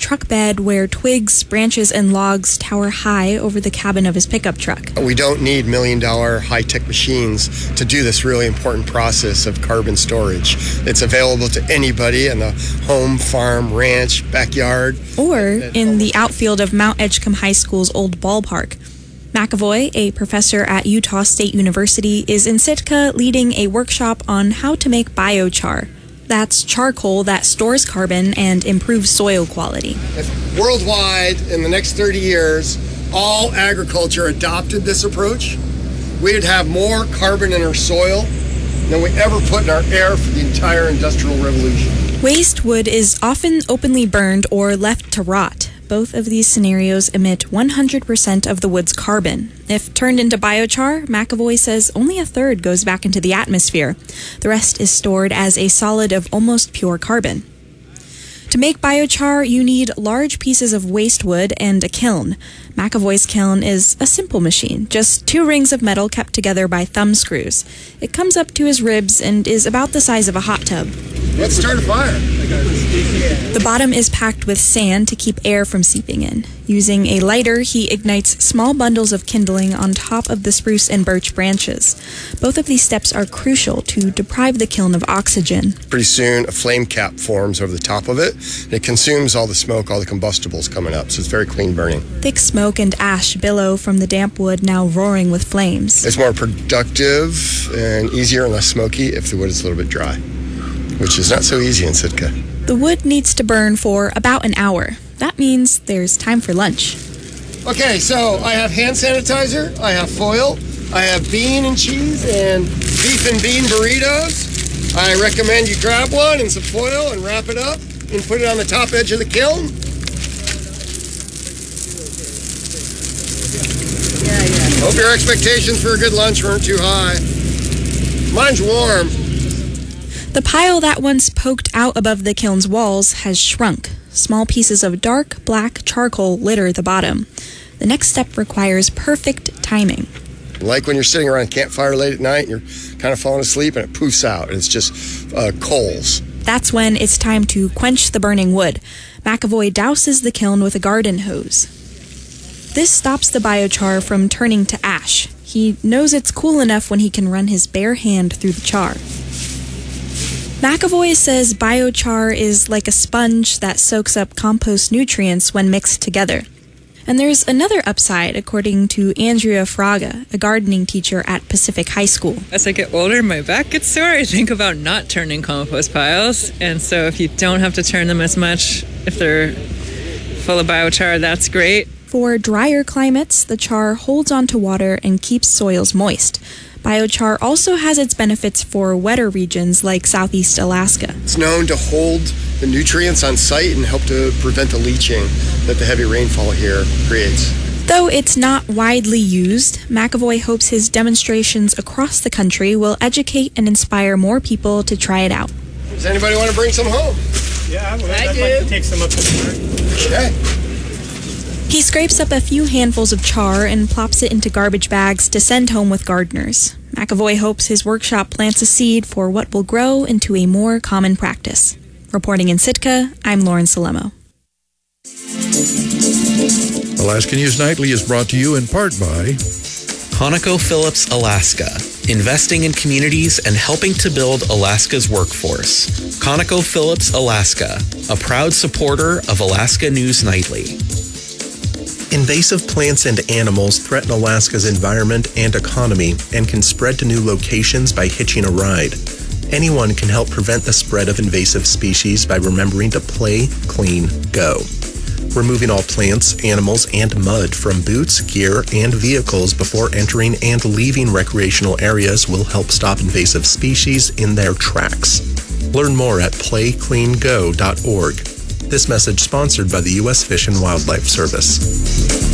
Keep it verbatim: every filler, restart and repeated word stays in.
truck bed where twigs, branches, and logs tower high over the cabin of his pickup truck. We don't need million-dollar high-tech machines to do this really important process of carbon storage. It's available to anybody in the home, farm, ranch, backyard. Or in the outfield of Mount Edgecombe High School's old ballpark. McAvoy, a professor at Utah State University, is in Sitka leading a workshop on how to make biochar. That's charcoal that stores carbon and improves soil quality. If worldwide, in the next thirty years, all agriculture adopted this approach, we'd have more carbon in our soil than we ever put in our air for the entire Industrial Revolution. Waste wood is often openly burned or left to rot. Both of these scenarios emit one hundred percent of the wood's carbon. If turned into biochar, McAvoy says only a third goes back into the atmosphere. The rest is stored as a solid of almost pure carbon. To make biochar, you need large pieces of waste wood and a kiln. McAvoy's kiln is a simple machine, just two rings of metal kept together by thumb screws. It comes up to his ribs and is about the size of a hot tub. Let's start a fire. The bottom is packed with sand to keep air from seeping in. Using a lighter, he ignites small bundles of kindling on top of the spruce and birch branches. Both of these steps are crucial to deprive the kiln of oxygen. Pretty soon, a flame cap forms over the top of it. And it consumes all the smoke, all the combustibles coming up, so it's very clean burning. Thick smoke and ash billow from the damp wood, now roaring with flames. It's more productive and easier and less smoky if the wood is a little bit dry, which is not so easy in Sitka. The wood needs to burn for about an hour. That means there's time for lunch. Okay, so I have hand sanitizer, I have foil, I have bean and cheese and beef and bean burritos. I recommend you grab one and some foil and wrap it up and put it on the top edge of the kiln. Yeah, yeah. Hope your expectations for a good lunch weren't too high. Mine's warm. The pile that once poked out above the kiln's walls has shrunk. Small pieces of dark black charcoal litter the bottom. The next step requires perfect timing. Like when you're sitting around a campfire late at night and you're kind of falling asleep and it poofs out and it's just uh, coals. That's when it's time to quench the burning wood. McAvoy douses the kiln with a garden hose. This stops the biochar from turning to ash. He knows it's cool enough when he can run his bare hand through the char. McAvoy says biochar is like a sponge that soaks up compost nutrients when mixed together. And there's another upside, according to Andrea Fraga, a gardening teacher at Pacific High School. As I get older, my back gets sore. I think about not turning compost piles. And so if you don't have to turn them as much, if they're full of biochar, that's great. For drier climates, the char holds onto water and keeps soils moist. Biochar also has its benefits for wetter regions like southeast Alaska. It's known to hold the nutrients on site and help to prevent the leaching that the heavy rainfall here creates. Though it's not widely used, McAvoy hopes his demonstrations across the country will educate and inspire more people to try it out. Does anybody want to bring some home? Yeah, I would. I I'd do. Like to take some up to the Okay. He scrapes up a few handfuls of char and plops it into garbage bags to send home with gardeners. McAvoy hopes his workshop plants a seed for what will grow into a more common practice. Reporting in Sitka, I'm Lauren Salemo. Alaska News Nightly is brought to you in part by ConocoPhillips Alaska, investing in communities and helping to build Alaska's workforce. ConocoPhillips Alaska, a proud supporter of Alaska News Nightly. Invasive plants and animals threaten Alaska's environment and economy and can spread to new locations by hitching a ride. Anyone can help prevent the spread of invasive species by remembering to play, clean, go. Removing all plants, animals, and mud from boots, gear, and vehicles before entering and leaving recreational areas will help stop invasive species in their tracks. Learn more at play clean go dot org. This message sponsored by the U S Fish and Wildlife Service.